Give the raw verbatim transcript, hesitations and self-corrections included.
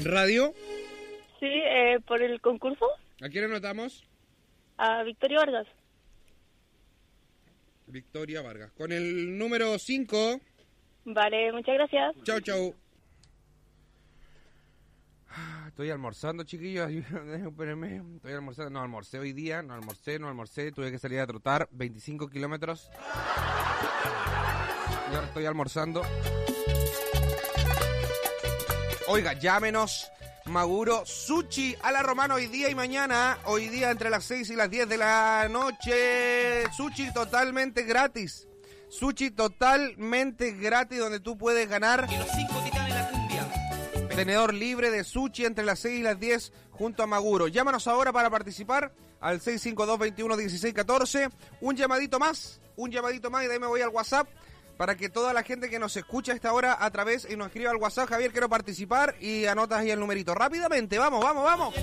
¿Radio? Sí, eh, por el concurso. ¿A quién anotamos? A Victoria Vargas. Victoria Vargas. Con el número cinco. Vale, muchas gracias. Chau, chau. Estoy almorzando, chiquillos. Espérenme. Estoy almorzando. No almorcé hoy día. No almorcé, no almorcé. Tuve que salir a trotar veinticinco kilómetros. Y ahora estoy almorzando. Oiga, llámenos. Maguro, sushi a la romana hoy día y mañana. Hoy día entre las seis y las diez de la noche. Sushi totalmente gratis. Sushi totalmente gratis donde tú puedes ganar. Y los cinco titanes de la cumbia. Tenedor libre de sushi entre las seis y las diez junto a Maguro. Llámanos ahora para participar al seis cinco dos, veintiuno, dieciséis, catorce. Un llamadito más, un llamadito más y de ahí me voy al WhatsApp para que toda la gente que nos escucha a esta hora a través y nos escriba al WhatsApp. Javier, quiero participar y anotas ahí el numerito. Rápidamente, vamos, vamos, vamos.